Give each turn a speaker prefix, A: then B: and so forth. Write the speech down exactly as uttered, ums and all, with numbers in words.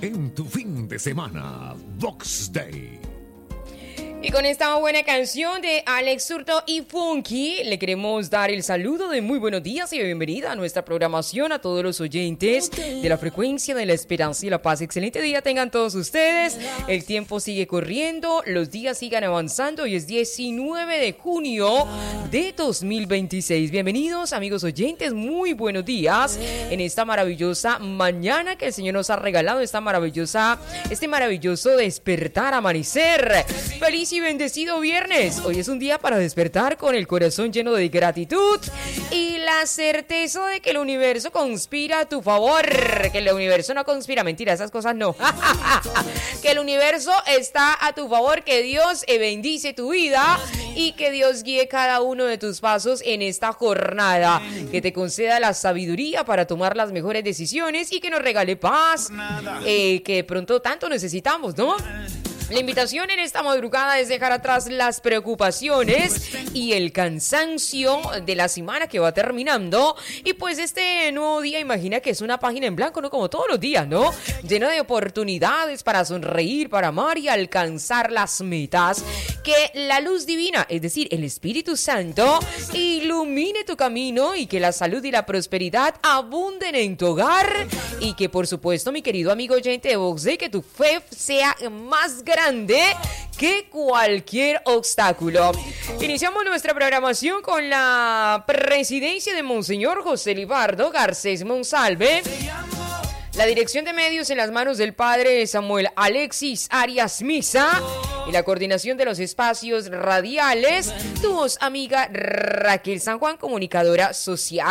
A: en tu fin de semana. Box Day.
B: Y con esta buena canción de Alex Zurdo y Funky, le queremos dar el saludo de muy buenos días y bienvenida a nuestra programación a todos los oyentes de la frecuencia de la esperanza y la paz. Excelente día tengan todos ustedes. El tiempo sigue corriendo, los días siguen avanzando y es diecinueve de junio de dos mil veintiséis. Bienvenidos, amigos oyentes, muy buenos días en esta maravillosa mañana que el Señor nos ha regalado, esta maravillosa, este maravilloso despertar, amanecer. Feliz y bendecido viernes. Hoy es un día para despertar con el corazón lleno de gratitud y la certeza de que el universo conspira a tu favor. Que el universo no conspira, mentira, esas cosas no. Que el universo está a tu favor, que Dios bendice tu vida y que Dios guíe cada uno de tus pasos en esta jornada. Que te conceda la sabiduría para tomar las mejores decisiones y que nos regale paz, eh, que de pronto tanto necesitamos, ¿no? La invitación en esta madrugada es dejar atrás las preocupaciones y el cansancio de la semana que va terminando. Y pues este nuevo día, imagina que es una página en blanco, ¿no? Como todos los días, ¿no? Lleno de oportunidades para sonreír, para amar y alcanzar las metas. Que la luz divina, es decir, el Espíritu Santo, ilumine tu camino y que la salud y la prosperidad abunden en tu hogar. Y que, por supuesto, mi querido amigo oyente de Box Day, que tu fe sea más grande que cualquier obstáculo. Iniciamos nuestra programación con la presidencia de Monseñor José Libardo Garcés Monsalve. La dirección de medios en las manos del padre Samuel Alexis Arias Misa y la coordinación de los espacios radiales, tu voz amiga Raquel San Juan, comunicadora social.